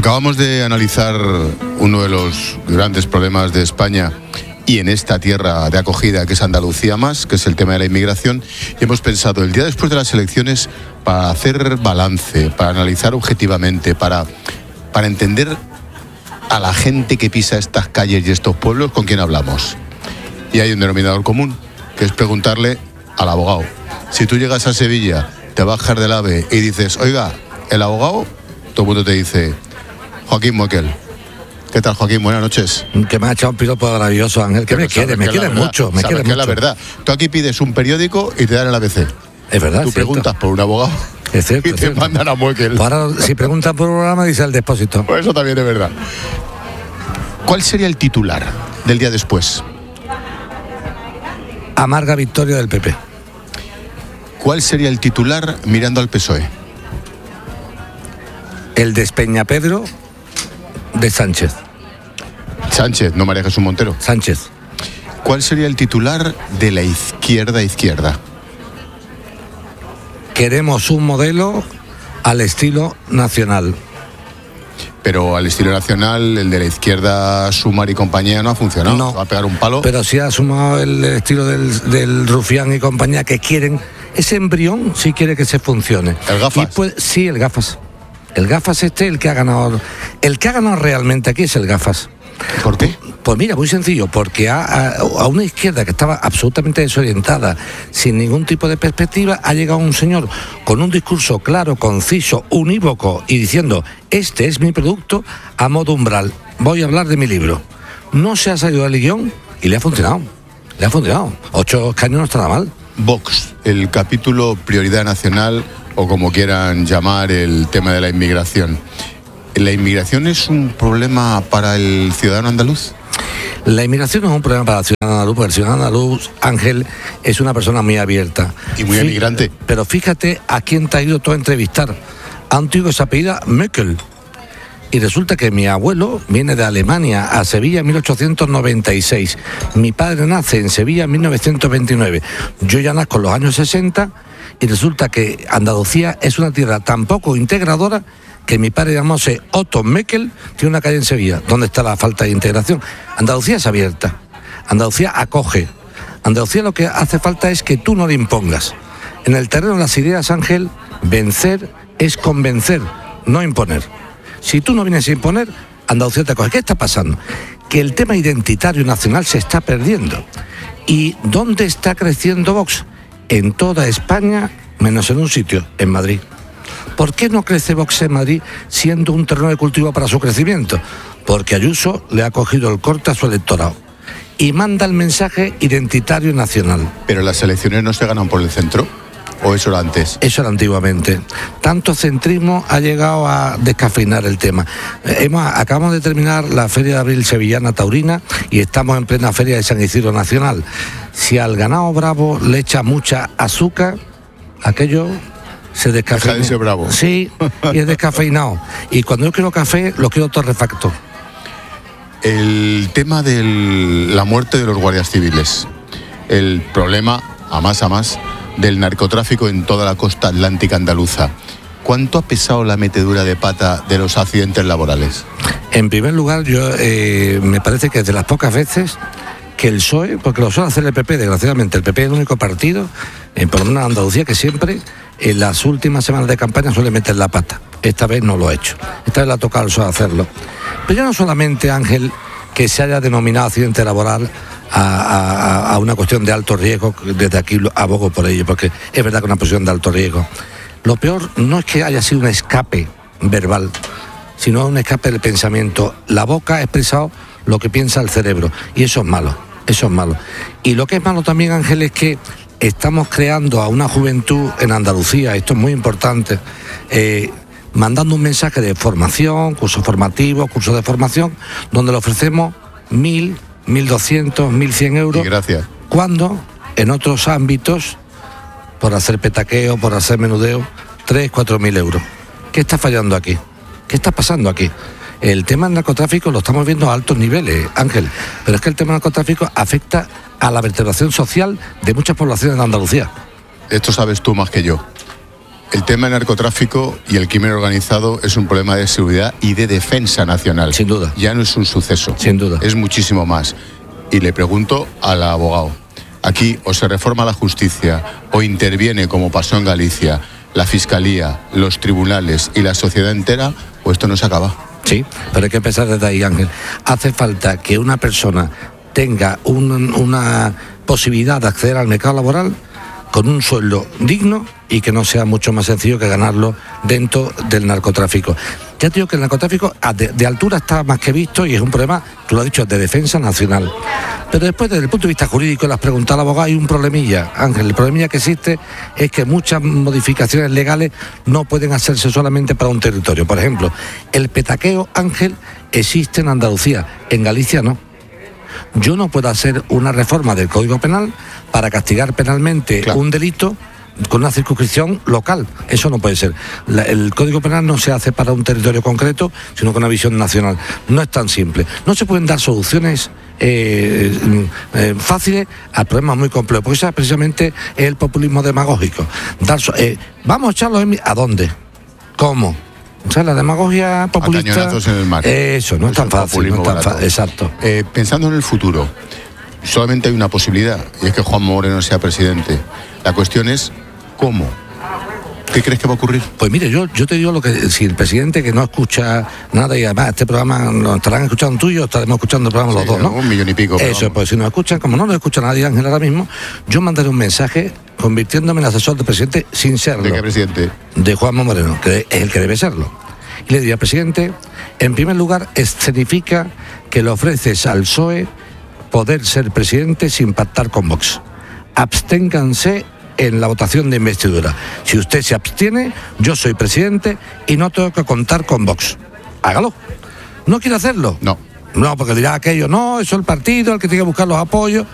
Acabamos de analizar uno de los grandes problemas de España y en esta tierra de acogida que es Andalucía más, que es el tema de la inmigración, y hemos pensado el día después de las elecciones para hacer balance, para analizar objetivamente, para entender a la gente que pisa estas calles y estos pueblos, con quién hablamos. Y hay un denominador común, que es preguntarle al abogado. Si tú llegas a Sevilla, te bajas del AVE y dices, oiga, el abogado, todo el mundo te dice, Joaquín Moekel. ¿Qué tal, Joaquín? Buenas noches. Que me ha echado un piropo maravilloso, Ángel, que me quiere mucho. Me quiere mucho. Es la verdad. Tú aquí pides un periódico y te dan el ABC. Es verdad. Tú preguntas por un abogado es cierto, y te mandan a Moekel. Ahora, si preguntan por un programa, dice el depósito. Pues eso también es verdad. ¿Cuál sería el titular del día después? Amarga victoria del PP. ¿Cuál sería el titular mirando al PSOE? El Despeñapedro de Sánchez. Sánchez, no María Jesús Montero. Sánchez. ¿Cuál sería el titular de la izquierda? Queremos un modelo al estilo nacional. Pero al estilo nacional, el de la izquierda, Sumar y compañía, no ha funcionado. No. Va a pegar un palo. Pero sí ha sumado el estilo del Rufián y compañía, que quieren, ese embrión sí quiere que se funcione. ¿El Gafas? Sí, el Gafas. El Gafas el que ha ganado. El que ha ganado realmente aquí es el Gafas. ¿Por qué? Pues mira, muy sencillo, porque a una izquierda que estaba absolutamente desorientada, sin ningún tipo de perspectiva, ha llegado un señor con un discurso claro, conciso, unívoco y diciendo, este es mi producto a modo umbral, voy a hablar de mi libro. No se ha salido del guión y le ha funcionado. 8 escaños no está nada mal. Vox, el capítulo Prioridad Nacional, o como quieran llamar el tema de la inmigración. ¿La inmigración es un problema para el ciudadano andaluz? La inmigración no es un problema para el ciudadano andaluz, porque el ciudadano andaluz, Ángel, es una persona muy abierta. Y muy emigrante. Pero fíjate a quién te ha ido tú a entrevistar. A un tío que se apellida Moekel. Y resulta que mi abuelo viene de Alemania a Sevilla en 1896. Mi padre nace en Sevilla en 1929. Yo ya nazco en los años 60 y resulta que Andalucía es una tierra tan poco integradora que mi padre llamándose Otto Moekel tiene una calle en Sevilla. ¿Dónde está la falta de integración? Andalucía es abierta. Andalucía acoge. Andalucía lo que hace falta es que tú no le impongas. En el terreno de las ideas, Ángel, vencer es convencer, no imponer. Si tú no vienes a imponer, Andalucía te acoge. ¿Qué está pasando? Que el tema identitario nacional se está perdiendo. ¿Y dónde está creciendo Vox? En toda España, menos en un sitio, en Madrid. ¿Por qué no crece Vox en Madrid siendo un terreno de cultivo para su crecimiento? Porque Ayuso le ha cogido el corte a su electorado y manda el mensaje identitario nacional. ¿Pero las elecciones no se ganan por el centro? ¿O eso era antes? Eso era antiguamente. Tanto centrismo ha llegado a descafeinar el tema. Acabamos de terminar la Feria de Abril Sevillana Taurina y estamos en plena Feria de San Isidro Nacional. Si al ganado bravo le echa mucha azúcar, aquello se descafeina. Deja de ser bravo. Sí, y es descafeinado. Y cuando yo quiero café, lo quiero torrefacto. El tema de la muerte de los guardias civiles. El problema, a más, del narcotráfico en toda la costa atlántica andaluza. ¿Cuánto ha pesado la metedura de pata de los accidentes laborales? En primer lugar, yo me parece que es de las pocas veces que el PSOE, porque lo suele hacer el PP, desgraciadamente, el PP es el único partido, por lo menos en Andalucía, que siempre en las últimas semanas de campaña suele meter la pata. Esta vez no lo ha hecho. Esta vez le ha tocado al PSOE hacerlo. Pero ya no solamente, Ángel, que se haya denominado accidente laboral a una cuestión de alto riesgo, desde aquí abogo por ello, porque es verdad que es una posición de alto riesgo. Lo peor no es que haya sido un escape verbal, sino un escape del pensamiento. La boca ha expresado lo que piensa el cerebro, y eso es malo, eso es malo. Y lo que es malo también, Ángel, es que estamos creando a una juventud en Andalucía, esto es muy importante, mandando un mensaje de formación, cursos formativos, cursos de formación, donde le ofrecemos 1.000, 1.200, 1.100 euros. Y gracias. Cuando en otros ámbitos, por hacer petaqueo, por hacer menudeo, 3.000, 4.000 euros. ¿Qué está fallando aquí? ¿Qué está pasando aquí? El tema del narcotráfico lo estamos viendo a altos niveles, Ángel, pero es que el tema del narcotráfico afecta a la vertebración social de muchas poblaciones de Andalucía. Esto sabes tú más que yo. El tema del narcotráfico y el crimen organizado es un problema de seguridad y de defensa nacional. Sin duda. Ya no es un suceso. Sin duda. Es muchísimo más. Y le pregunto al abogado, aquí o se reforma la justicia o interviene, como pasó en Galicia, la Fiscalía, los tribunales y la sociedad entera, o esto no se acaba. Sí, pero hay que empezar desde ahí, Ángel. Hace falta que una persona tenga una posibilidad de acceder al mercado laboral con un sueldo digno y que no sea mucho más sencillo que ganarlo dentro del narcotráfico. Ya te digo que el narcotráfico de altura está más que visto y es un problema, tú lo has dicho, de defensa nacional. Pero después, desde el punto de vista jurídico, le has preguntado al abogado, hay un problemilla, Ángel. El problemilla que existe es que muchas modificaciones legales no pueden hacerse solamente para un territorio. Por ejemplo, el petaqueo, Ángel, existe en Andalucía, en Galicia no. Yo no puedo hacer una reforma del Código Penal para castigar penalmente un delito con una circunscripción local. Eso no puede ser. El Código Penal no se hace para un territorio concreto, sino con una visión nacional. No es tan simple. No se pueden dar soluciones fáciles a problemas muy complejos, porque eso precisamente es el populismo demagógico. Vamos a echarlo ¿a dónde? ¿Cómo? O sea, la demagogia populista... A cañonazos en el mar. Eso, no es tan fácil. No es tan fácil. Exacto. Pensando en el futuro, solamente hay una posibilidad, y es que Juanma Moreno sea presidente. La cuestión es, ¿cómo? ¿Qué crees que va a ocurrir? Pues mire, yo te digo lo que si el presidente que no escucha nada, y además este programa lo estarán escuchando tú y yo, estaremos escuchando el programa los dos, ¿no? 1 millón y pico. Eso, pues si nos escuchan, como no nos escucha nadie, Ángel, ahora mismo, yo mandaré un mensaje convirtiéndome en asesor del presidente sin serlo. ¿De qué presidente? De Juanma Moreno, que es el que debe serlo. Y le diría, presidente, en primer lugar, escenifica que le ofreces al PSOE poder ser presidente sin pactar con Vox. Absténganse en la votación de investidura. Si usted se abstiene, yo soy presidente y no tengo que contar con Vox. Hágalo. ¿No quiere hacerlo? No. No, porque dirá aquello, no, eso es el partido, el que tiene que buscar los apoyos.